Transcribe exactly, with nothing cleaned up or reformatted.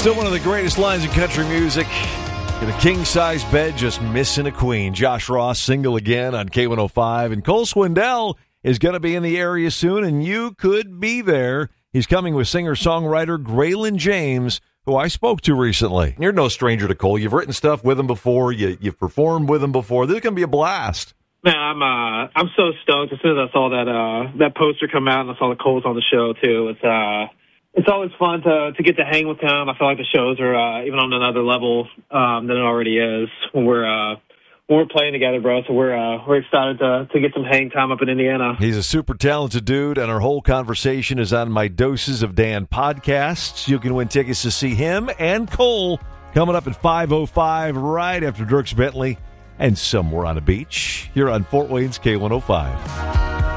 Still one of the greatest lines in country music. In a king-size bed, just missing a queen. Josh Ross, single again on K one oh five. And Cole Swindell is going to be in the area soon, and you could be there. He's coming with singer-songwriter Graylin James, who I spoke to recently. You're no stranger to Cole. You've written stuff with him before. You, you've performed with him before. This is going to be a blast. Man, I'm uh, I'm so stoked. As soon as I saw that uh, that poster come out and I saw the Coles on the show, too, it's uh, it's always fun to to get to hang with him. I feel like the shows are uh, even on another level um, than it already is when we're uh, when we're playing together, bro. So we're uh, we're excited to to get some hang time up in Indiana. He's a super talented dude, and our whole conversation is on my Doses of Dan podcasts. You can win tickets to see him and Cole coming up at five oh five right after Dierks Bentley and Somewhere on a Beach here on Fort Wayne's K one oh five.